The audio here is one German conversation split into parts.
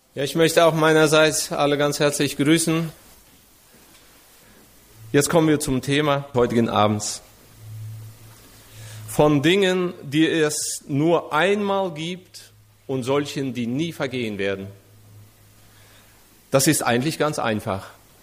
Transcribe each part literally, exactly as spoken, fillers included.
Ja, ich möchte auch meinerseits alle ganz herzlich grüßen. Jetzt kommen wir zum Thema heutigen Abends. Von Dingen, die es nur einmal gibt und solchen, die nie vergehen werden. Das ist eigentlich ganz einfach.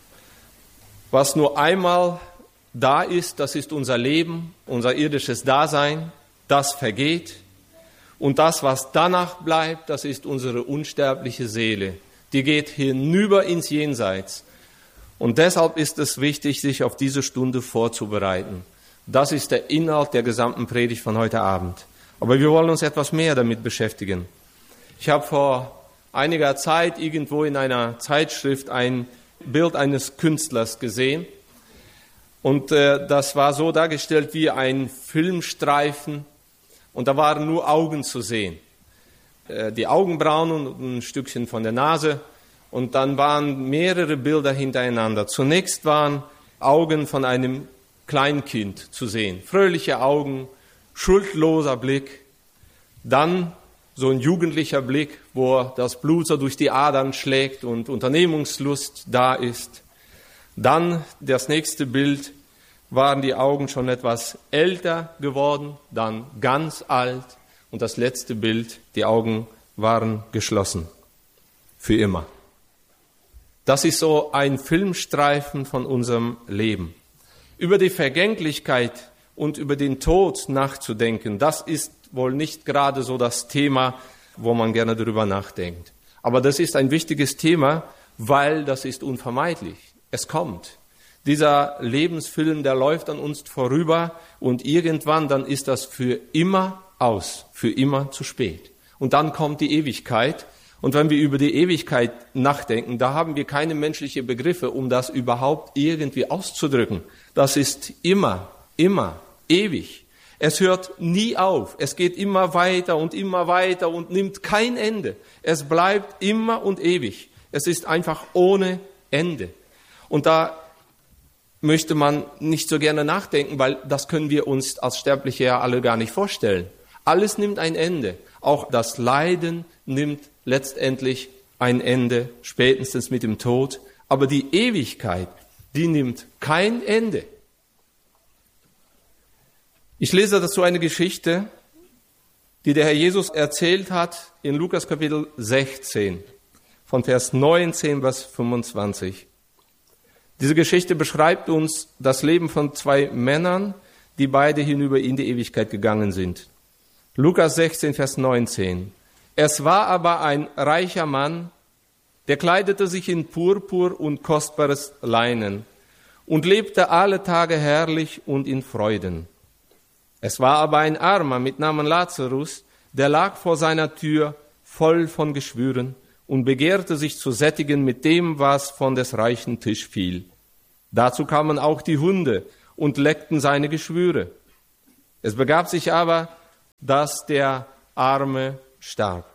Was nur einmal da ist, das ist unser Leben, unser irdisches Dasein, das vergeht. Und das, was danach bleibt, das ist unsere unsterbliche Seele. Die geht hinüber ins Jenseits. Und deshalb ist es wichtig, sich auf diese Stunde vorzubereiten. Das ist der Inhalt der gesamten Predigt von heute Abend. Aber wir wollen uns etwas mehr damit beschäftigen. Ich habe vor einiger Zeit irgendwo in einer Zeitschrift ein Bild eines Künstlers gesehen. Und äh, das war so dargestellt wie ein Filmstreifen. Und da waren nur Augen zu sehen. Die Augenbrauen und ein Stückchen von der Nase. Und dann waren mehrere Bilder hintereinander. Zunächst waren Augen von einem Kleinkind zu sehen. Fröhliche Augen, schuldloser Blick. Dann so ein jugendlicher Blick, wo das Blut so durch die Adern schlägt und Unternehmungslust da ist. Dann das nächste Bild. Waren die Augen schon etwas älter geworden, dann ganz alt und das letzte Bild, die Augen waren geschlossen, für immer. Das ist so ein Filmstreifen von unserem Leben. Über die Vergänglichkeit und über den Tod nachzudenken, das ist wohl nicht gerade so das Thema, wo man gerne darüber nachdenkt. Aber das ist ein wichtiges Thema, weil das ist unvermeidlich. Es kommt. Dieser Lebensfilm, der läuft an uns vorüber und irgendwann dann ist das für immer aus, für immer zu spät. Und dann kommt die Ewigkeit. Und wenn wir über die Ewigkeit nachdenken, da haben wir keine menschlichen Begriffe, um das überhaupt irgendwie auszudrücken. Das ist immer, immer, ewig. Es hört nie auf. Es geht immer weiter und immer weiter und nimmt kein Ende. Es bleibt immer und ewig. Es ist einfach ohne Ende. Und da möchte man nicht so gerne nachdenken, weil das können wir uns als Sterbliche ja alle gar nicht vorstellen. Alles nimmt ein Ende. Auch das Leiden nimmt letztendlich ein Ende, spätestens mit dem Tod. Aber die Ewigkeit, die nimmt kein Ende. Ich lese dazu eine Geschichte, die der Herr Jesus erzählt hat in Lukas Kapitel sechzehn, von Vers neunzehn bis fünfundzwanzig. Diese Geschichte beschreibt uns das Leben von zwei Männern, die beide hinüber in die Ewigkeit gegangen sind. Lukas sechzehn, Vers neunzehn. Es war aber ein reicher Mann, der kleidete sich in Purpur und kostbares Leinen und lebte alle Tage herrlich und in Freuden. Es war aber ein Armer mit Namen Lazarus, der lag vor seiner Tür voll von Geschwüren und begehrte sich zu sättigen mit dem, was von des reichen Tisch fiel. Dazu kamen auch die Hunde und leckten seine Geschwüre. Es begab sich aber, dass der Arme starb.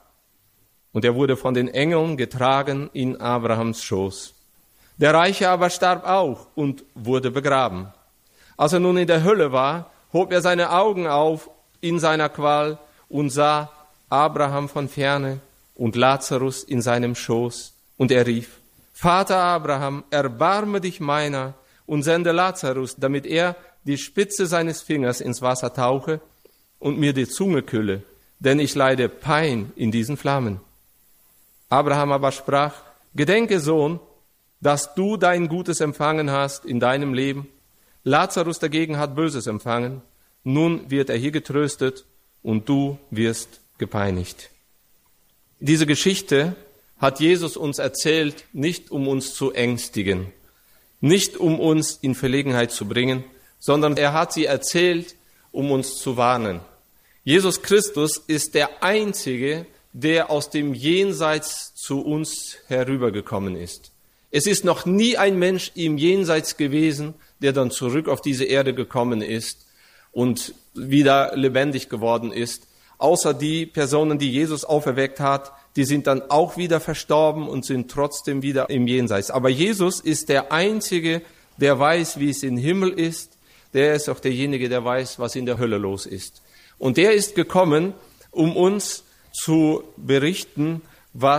Und er wurde von den Engeln getragen in Abrahams Schoß. Der Reiche aber starb auch und wurde begraben. Als er nun in der Hölle war, hob er seine Augen auf in seiner Qual und sah Abraham von ferne und Lazarus in seinem Schoß. Und er rief, Vater Abraham, erbarme dich meiner und sende Lazarus, damit er die Spitze seines Fingers ins Wasser tauche und mir die Zunge külle, denn ich leide Pein in diesen Flammen. Abraham aber sprach, Gedenke, Sohn, dass du dein Gutes empfangen hast in deinem Leben. Lazarus dagegen hat Böses empfangen. Nun wird er hier getröstet und du wirst gepeinigt. Diese Geschichte hat Jesus uns erzählt, nicht um uns zu ängstigen, nicht um uns in Verlegenheit zu bringen, sondern er hat sie erzählt, um uns zu warnen. Jesus Christus ist der Einzige, der aus dem Jenseits zu uns herübergekommen ist. Es ist noch nie ein Mensch im Jenseits gewesen, der dann zurück auf diese Erde gekommen ist und wieder lebendig geworden ist. Außer die Personen, die Jesus auferweckt hat, die sind dann auch wieder verstorben und sind trotzdem wieder im Jenseits. Aber Jesus ist der Einzige, der weiß, wie es im Himmel ist. Der ist auch derjenige, der weiß, was in der Hölle los ist. Und der ist gekommen, um uns zu berichten, was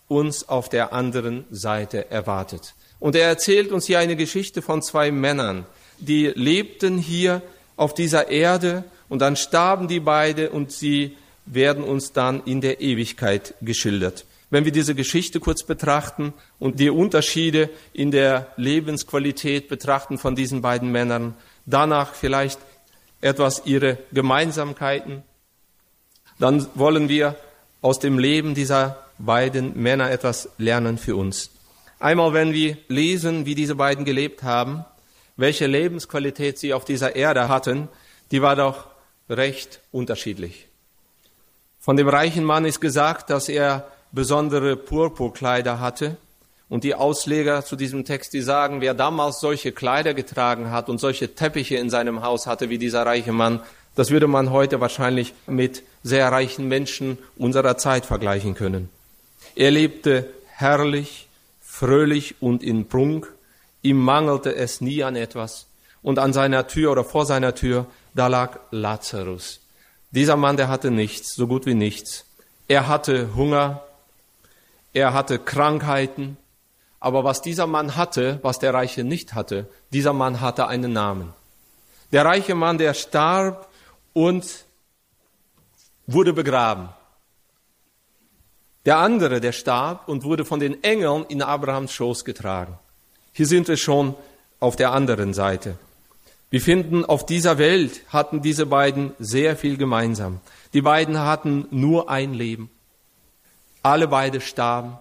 uns auf der anderen Seite erwartet. Und er erzählt uns hier eine Geschichte von zwei Männern, die lebten hier auf dieser Erde und dann starben die beide und sie werden uns dann in der Ewigkeit geschildert. Wenn wir diese Geschichte kurz betrachten und die Unterschiede in der Lebensqualität betrachten von diesen beiden Männern, danach vielleicht etwas ihre Gemeinsamkeiten, dann wollen wir aus dem Leben dieser beiden Männer etwas lernen für uns. Einmal, wenn wir lesen, wie diese beiden gelebt haben, welche Lebensqualität sie auf dieser Erde hatten, die war doch recht unterschiedlich. Von dem reichen Mann ist gesagt, dass er besondere Purpurkleider hatte. Und die Ausleger zu diesem Text, die sagen, wer damals solche Kleider getragen hat und solche Teppiche in seinem Haus hatte wie dieser reiche Mann, das würde man heute wahrscheinlich mit sehr reichen Menschen unserer Zeit vergleichen können. Er lebte herrlich, fröhlich und in Prunk. Ihm mangelte es nie an etwas. Und an seiner Tür oder vor seiner Tür, da lag Lazarus. Dieser Mann, der hatte nichts, so gut wie nichts. Er hatte Hunger, er hatte Krankheiten. Aber was dieser Mann hatte, was der Reiche nicht hatte, dieser Mann hatte einen Namen. Der reiche Mann, der starb und wurde begraben. Der andere, der starb und wurde von den Engeln in Abrahams Schoß getragen. Hier sind wir schon auf der anderen Seite. Wir finden, auf dieser Welt hatten diese beiden sehr viel gemeinsam. Die beiden hatten nur ein Leben. Alle beide starben.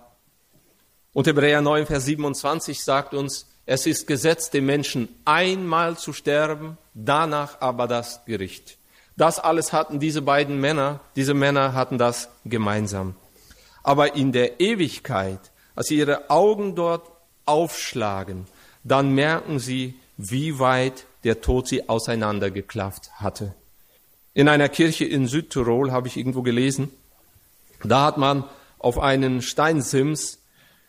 Und Hebräer neun, Vers siebenundzwanzig sagt uns, es ist Gesetz, dem Menschen einmal zu sterben, danach aber das Gericht. Das alles hatten diese beiden Männer, diese Männer hatten das gemeinsam. Aber in der Ewigkeit, als sie ihre Augen dort aufschlagen, dann merken sie, wie weit der Tod sie auseinandergeklafft hatte. In einer Kirche in Südtirol habe ich irgendwo gelesen, da hat man auf einen Steinsims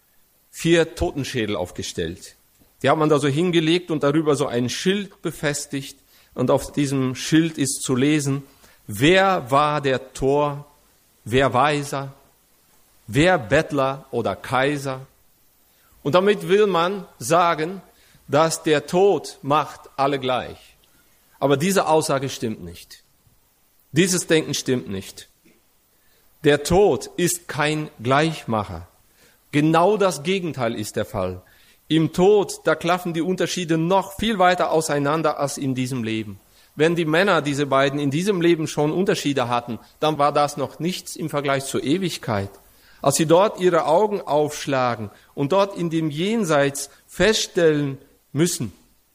vier Totenschädel aufgestellt. Die hat man da so hingelegt und darüber so ein Schild befestigt. Und auf diesem Schild ist zu lesen, wer war der Tor, wer Weiser, wer Bettler oder Kaiser. Und damit will man sagen, dass der Tod macht alle gleich. Aber diese Aussage stimmt nicht. Dieses Denken stimmt nicht. Der Tod ist kein Gleichmacher. Genau das Gegenteil ist der Fall. Im Tod, da klaffen die Unterschiede noch viel weiter auseinander als in diesem Leben. Wenn die Männer, diese beiden, in diesem Leben schon Unterschiede hatten, dann war das noch nichts im Vergleich zur Ewigkeit. Als sie dort ihre Augen aufschlagen und dort in dem Jenseits feststellen müssen,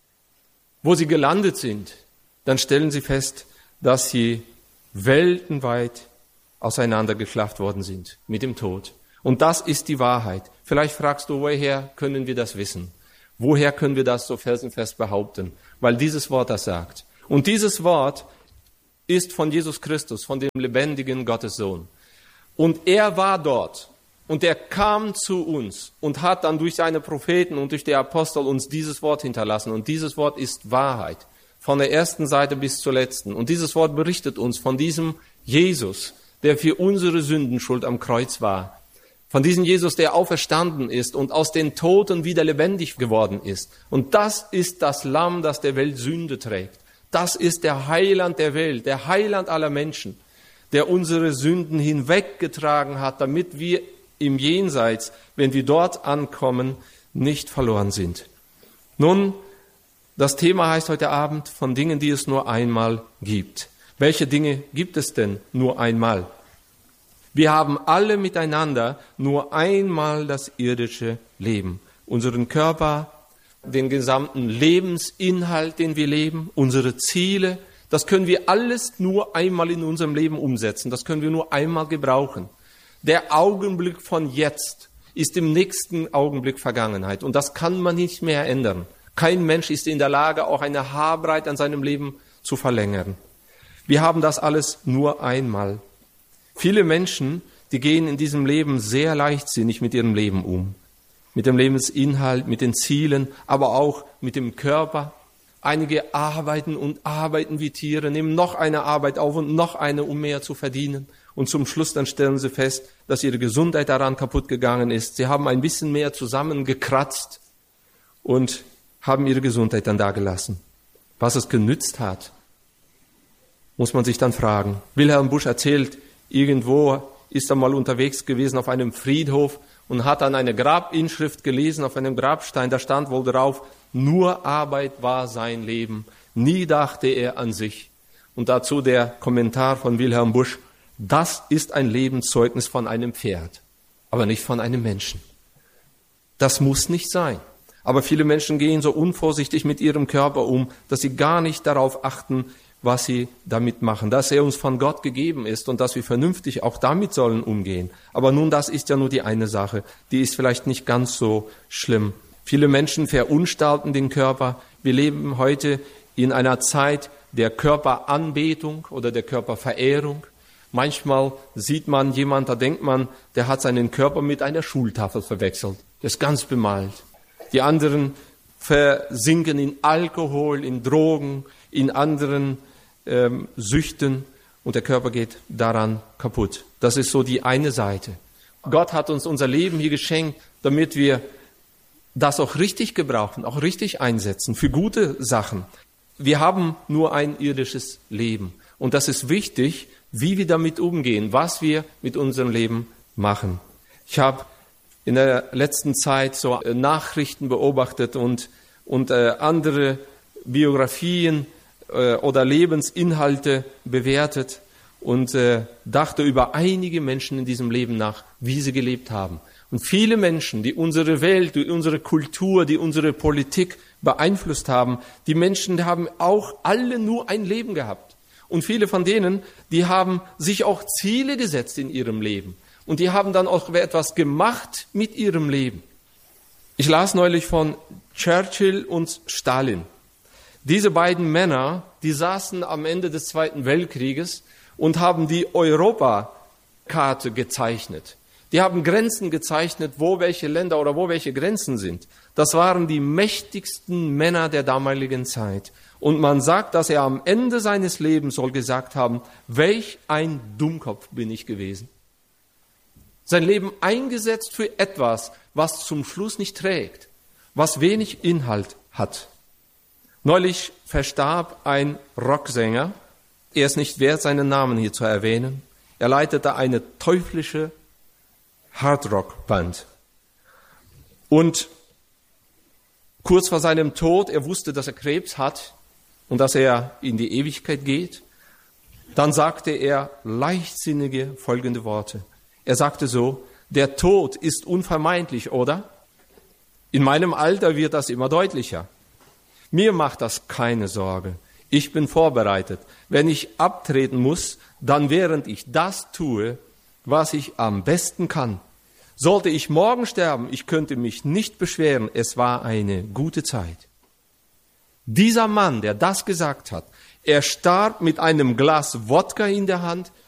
wo sie gelandet sind, dann stellen sie fest, dass sie weltenweit auseinandergeklafft worden sind mit dem Tod. Und das ist die Wahrheit. Vielleicht fragst du, woher können wir das wissen? Woher können wir das so felsenfest behaupten? Weil dieses Wort das sagt. Und dieses Wort ist von Jesus Christus, von dem lebendigen Gottessohn. Und er war dort und er kam zu uns und hat dann durch seine Propheten und durch die Apostel uns dieses Wort hinterlassen. Und dieses Wort ist Wahrheit, von der ersten Seite bis zur letzten. Und dieses Wort berichtet uns von diesem Jesus, der für unsere Sündenschuld am Kreuz war. Von diesem Jesus, der auferstanden ist und aus den Toten wieder lebendig geworden ist. Und das ist das Lamm, das der Welt Sünde trägt. Das ist der Heiland der Welt, der Heiland aller Menschen, der unsere Sünden hinweggetragen hat, damit wir im Jenseits, wenn wir dort ankommen, nicht verloren sind. Nun, das Thema heißt heute Abend von Dingen, die es nur einmal gibt. Welche Dinge gibt es denn nur einmal? Wir haben alle miteinander nur einmal das irdische Leben. Unseren Körper, den gesamten Lebensinhalt, den wir leben, unsere Ziele, das können wir alles nur einmal in unserem Leben umsetzen. Das können wir nur einmal gebrauchen. Der Augenblick von jetzt ist im nächsten Augenblick Vergangenheit. Und das kann man nicht mehr ändern. Kein Mensch ist in der Lage, auch eine Haarbreit an seinem Leben zu verlängern. Wir haben das alles nur einmal. Viele Menschen, die gehen in diesem Leben sehr leichtsinnig mit ihrem Leben um. Mit dem Lebensinhalt, mit den Zielen, aber auch mit dem Körper. Einige arbeiten und arbeiten wie Tiere, nehmen noch eine Arbeit auf und noch eine, um mehr zu verdienen. Und zum Schluss dann stellen sie fest, dass ihre Gesundheit daran kaputt gegangen ist. Sie haben ein bisschen mehr zusammengekratzt und haben ihre Gesundheit dann dagelassen. Was es genützt hat, muss man sich dann fragen. Wilhelm Busch erzählt, irgendwo ist er mal unterwegs gewesen auf einem Friedhof und hat dann eine Grabinschrift gelesen auf einem Grabstein. Da stand wohl drauf, nur Arbeit war sein Leben. Nie dachte er an sich. Und dazu der Kommentar von Wilhelm Busch, das ist ein Lebenszeugnis von einem Pferd, aber nicht von einem Menschen. Das muss nicht sein. Aber viele Menschen gehen so unvorsichtig mit ihrem Körper um, dass sie gar nicht darauf achten, was sie damit machen, dass er uns von Gott gegeben ist und dass wir vernünftig auch damit sollen umgehen. Aber nun, das ist ja nur die eine Sache, die ist vielleicht nicht ganz so schlimm. Viele Menschen verunstalten den Körper. Wir leben heute in einer Zeit der Körperanbetung oder der Körperverehrung. Manchmal sieht man jemand, da denkt man, der hat seinen Körper mit einer Schultafel verwechselt. Der ist ganz bemalt. Die anderen versinken in Alkohol, in Drogen, in anderen ähm, Süchten und der Körper geht daran kaputt. Das ist so die eine Seite. Gott hat uns unser Leben hier geschenkt, damit wir das auch richtig gebrauchen, auch richtig einsetzen für gute Sachen. Wir haben nur ein irdisches Leben und das ist wichtig, wie wir damit umgehen, was wir mit unserem Leben machen. Ich habe in der letzten Zeit so Nachrichten beobachtet und, und äh, andere Biografien äh, oder Lebensinhalte bewertet und äh, dachte über einige Menschen in diesem Leben nach, wie sie gelebt haben. Und viele Menschen, die unsere Welt, die unsere Kultur, die unsere Politik beeinflusst haben, die Menschen die haben auch alle nur ein Leben gehabt. Und viele von denen, die haben sich auch Ziele gesetzt in ihrem Leben. Und die haben dann auch etwas gemacht mit ihrem Leben. Ich las neulich von Churchill und Stalin. Diese beiden Männer, die saßen am Ende des Zweiten Weltkrieges und haben die Europakarte gezeichnet. Die haben Grenzen gezeichnet, wo welche Länder oder wo welche Grenzen sind. Das waren die mächtigsten Männer der damaligen Zeit. Und man sagt, dass er am Ende seines Lebens soll gesagt haben, welch ein Dummkopf bin ich gewesen. Sein Leben eingesetzt für etwas, was zum Schluss nicht trägt, was wenig Inhalt hat. Neulich verstarb ein Rocksänger. Er ist nicht wert, seinen Namen hier zu erwähnen. Er leitete eine teuflische Hardrock-Band. Und kurz vor seinem Tod, er wusste, dass er Krebs hat und dass er in die Ewigkeit geht. Dann sagte er leichtsinnige folgende Worte. Er sagte so, der Tod ist unvermeidlich, oder? In meinem Alter wird das immer deutlicher. Mir macht das keine Sorge. Ich bin vorbereitet. Wenn ich abtreten muss, dann während ich das tue, was ich am besten kann. Sollte ich morgen sterben, ich könnte mich nicht beschweren, es war eine gute Zeit. Dieser Mann, der das gesagt hat, er starb mit einem Glas Wodka in der Hand,